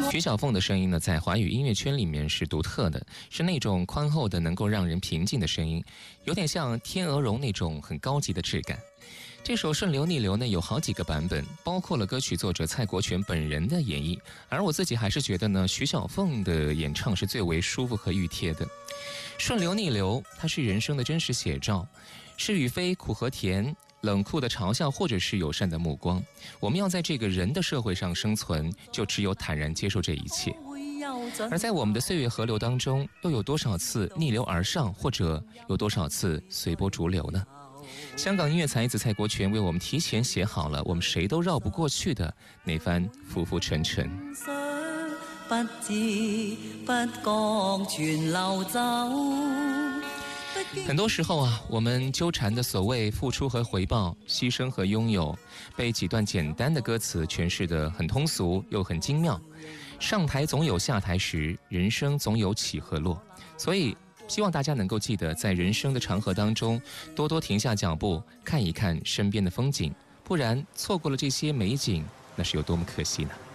徐小凤的声音呢，在华语音乐圈里面是独特的，是那种宽厚的能够让人平静的声音，有点像天鹅绒那种很高级的质感。这首《顺流逆流》呢，有好几个版本，包括了歌曲作者蔡国权本人的演绎，而我自己还是觉得呢，徐小凤的演唱是最为舒服和熨帖的。顺流逆流，它是人生的真实写照，是与非、苦和甜，冷酷的嘲笑或者是友善的目光。我们要在这个人的社会上生存，就只有坦然接受这一切。而在我们的岁月河流当中，又有多少次逆流而上，或者有多少次随波逐流呢？香港音乐才子蔡國權為我們提前寫好了我們誰都繞不過去的那番浮浮沉沉。 不知不覺全流走。 很多時候啊，我們糾纏的所謂付出和回報，犧牲和擁有，被幾段簡單的歌詞詮釋得很通俗又很精妙。上台總有下台時，人生總有起和落，所以希望大家能夠記得在人生的長河當中多多停下腳步，看一看身邊的風景，不然錯過了這些美景，那是有多麼可惜呢？